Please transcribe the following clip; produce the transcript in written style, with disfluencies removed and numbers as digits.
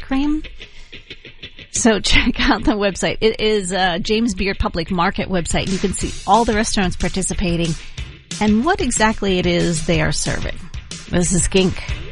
cream. So check out the website. It is James Beard Public Market website. You can see all the restaurants participating and what exactly it is they are serving. This is Skink.